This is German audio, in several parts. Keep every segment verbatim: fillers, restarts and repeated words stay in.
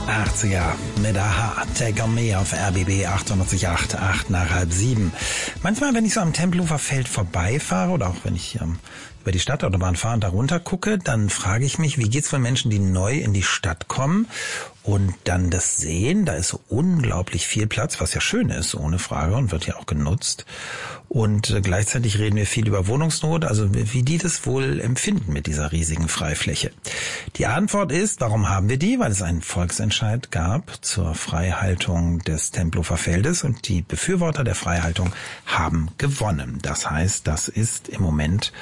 achtziger mit Aha, Take On Me auf R B B achtundneunzig Komma acht, acht nach halb sieben. Manchmal, wenn ich so am Tempelhofer Feld vorbeifahre oder auch wenn ich ähm, über die Stadtautobahn fahre und da runter gucke, dann frage ich mich, wie geht's von Menschen, die neu in die Stadt kommen und dann das sehen. Da ist so unglaublich viel Platz, was ja schön ist, ohne Frage, und wird ja auch genutzt. Und äh, gleichzeitig reden wir viel über Wohnungsnot, also wie die das wohl empfinden mit dieser riesigen Freifläche. Die Antwort ist, warum haben wir die? Weil es einen Volksentscheid gab zur Freihaltung des Tempelhofer Feldes und die Befürworter der Freihaltung haben gewonnen. Das heißt, das ist im Moment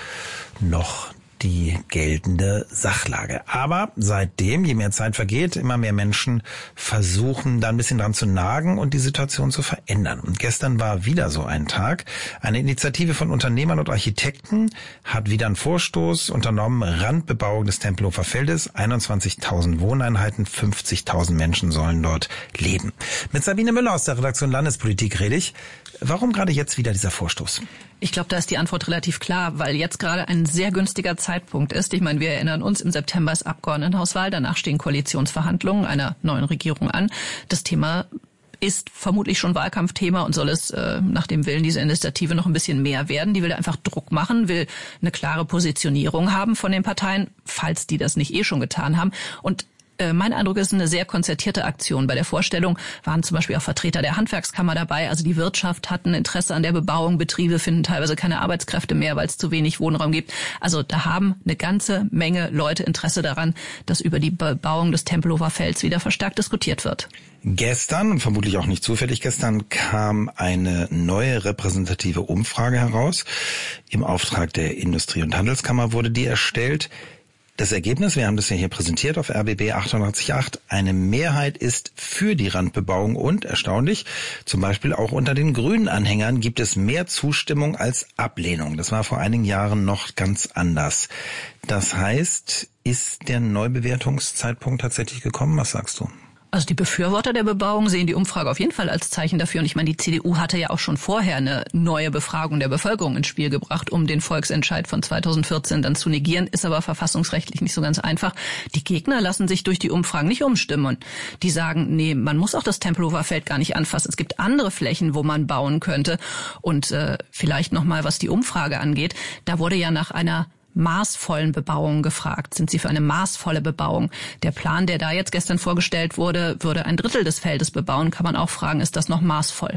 noch die geltende Sachlage. Aber seitdem, je mehr Zeit vergeht, immer mehr Menschen versuchen, da ein bisschen dran zu nagen und die Situation zu verändern. Und gestern war wieder so ein Tag. Eine Initiative von Unternehmern und Architekten hat wieder einen Vorstoß unternommen, Randbebauung des Tempelhofer Feldes, einundzwanzigtausend Wohneinheiten, fünfzigtausend Menschen sollen dort leben. Mit Sabine Müller aus der Redaktion Landespolitik rede ich. Warum gerade jetzt wieder dieser Vorstoß? Ich glaube, da ist die Antwort relativ klar, weil jetzt gerade ein sehr günstiger Zeitpunkt ist. Ich meine, wir erinnern uns, im September ist Abgeordnetenhauswahl, danach stehen Koalitionsverhandlungen einer neuen Regierung an. Das Thema ist vermutlich schon Wahlkampfthema und soll es äh, nach dem Willen dieser Initiative noch ein bisschen mehr werden. Die will einfach Druck machen, will eine klare Positionierung haben von den Parteien, falls die das nicht eh schon getan haben. Und mein Eindruck ist eine sehr konzertierte Aktion. Bei der Vorstellung waren zum Beispiel auch Vertreter der Handwerkskammer dabei. Also die Wirtschaft hat ein Interesse an der Bebauung. Betriebe finden teilweise keine Arbeitskräfte mehr, weil es zu wenig Wohnraum gibt. Also da haben eine ganze Menge Leute Interesse daran, dass über die Bebauung des Tempelhofer Felds wieder verstärkt diskutiert wird. Gestern, und vermutlich auch nicht zufällig gestern, kam eine neue repräsentative Umfrage heraus. Im Auftrag der Industrie- und Handelskammer wurde die erstellt. Das Ergebnis, wir haben das ja hier präsentiert auf R B B achtundneunzig Komma acht, eine Mehrheit ist für die Randbebauung und, erstaunlich, zum Beispiel auch unter den grünen Anhängern gibt es mehr Zustimmung als Ablehnung. Das war vor einigen Jahren noch ganz anders. Das heißt, ist der Neubewertungszeitpunkt tatsächlich gekommen? Was sagst du? Also die Befürworter der Bebauung sehen die Umfrage auf jeden Fall als Zeichen dafür. Und ich meine, die C D U hatte ja auch schon vorher eine neue Befragung der Bevölkerung ins Spiel gebracht, um den Volksentscheid von zweitausendvierzehn dann zu negieren. Ist aber verfassungsrechtlich nicht so ganz einfach. Die Gegner lassen sich durch die Umfragen nicht umstimmen. Und die sagen, nee, man muss auch das Tempelhofer Feld gar nicht anfassen. Es gibt andere Flächen, wo man bauen könnte. Und äh, vielleicht nochmal, was die Umfrage angeht. Da wurde ja nach einer maßvollen Bebauung gefragt. Sind Sie für eine maßvolle Bebauung? Der Plan, der da jetzt gestern vorgestellt wurde, würde ein Drittel des Feldes bebauen. Kann man auch fragen, ist das noch maßvoll?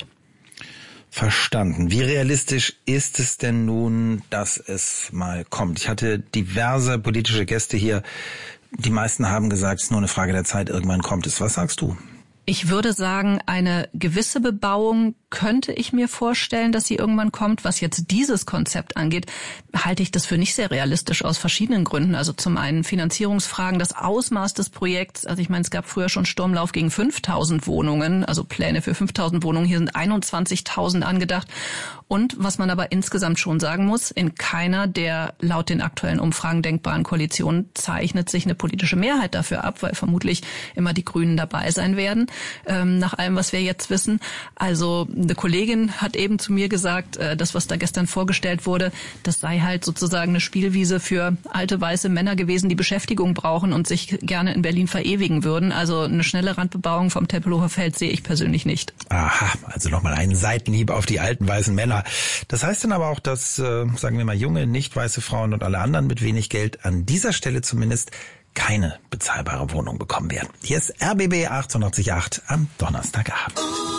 Verstanden. Wie realistisch ist es denn nun, dass es mal kommt? Ich hatte diverse politische Gäste hier. Die meisten haben gesagt, es ist nur eine Frage der Zeit, irgendwann kommt es. Was sagst du? Ich würde sagen, eine gewisse Bebauung könnte ich mir vorstellen, dass sie irgendwann kommt. Was jetzt dieses Konzept angeht, halte ich das für nicht sehr realistisch aus verschiedenen Gründen. Also zum einen Finanzierungsfragen, das Ausmaß des Projekts. Also ich meine, es gab früher schon Sturmlauf gegen fünftausend Wohnungen, also Pläne für fünftausend Wohnungen. Hier sind einundzwanzigtausend angedacht. Und was man aber insgesamt schon sagen muss, in keiner der laut den aktuellen Umfragen denkbaren Koalitionen zeichnet sich eine politische Mehrheit dafür ab, weil vermutlich immer die Grünen dabei sein werden, ähm, nach allem, was wir jetzt wissen. Also eine Kollegin hat eben zu mir gesagt, äh, das, was da gestern vorgestellt wurde, das sei halt sozusagen eine Spielwiese für alte weiße Männer gewesen, die Beschäftigung brauchen und sich gerne in Berlin verewigen würden. Also eine schnelle Randbebauung vom Tempelhofer Feld sehe ich persönlich nicht. Aha, also nochmal einen Seitenhieb auf die alten weißen Männer. Das heißt dann aber auch, dass, äh, sagen wir mal, junge, nicht weiße Frauen und alle anderen mit wenig Geld an dieser Stelle zumindest keine bezahlbare Wohnung bekommen werden. Hier ist R B B achtundneunzig Komma acht am Donnerstagabend.